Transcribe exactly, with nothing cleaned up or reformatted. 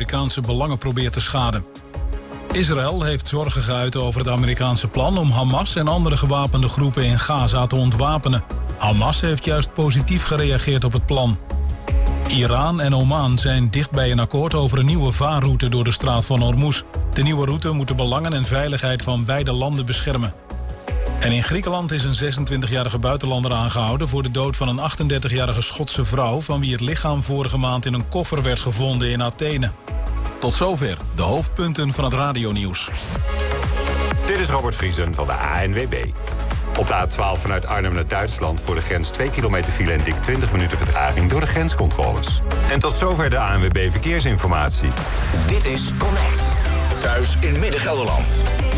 Amerikaanse belangen probeert te schaden. Israël heeft zorgen geuit over het Amerikaanse plan om Hamas en andere gewapende groepen in Gaza te ontwapenen. Hamas heeft juist positief gereageerd op het plan. Iran en Oman zijn dicht bij een akkoord over een nieuwe vaarroute door de straat van Hormuz. De nieuwe route moet de belangen en veiligheid van beide landen beschermen. En in Griekenland is een zesentwintigjarige buitenlander aangehouden voor de dood van een achtendertigjarige Schotse vrouw van wie het lichaam vorige maand in een koffer werd gevonden in Athene. Tot zover de hoofdpunten van het radionieuws. Dit is Robert Vriesen van de A N W B. Op de A twaalf vanuit Arnhem naar Duitsland voor de grens twee kilometer file en dik twintig minuten vertraging door de grenscontroles. En tot zover de A N W B Verkeersinformatie. Dit is Connect. Thuis in Midden-Gelderland.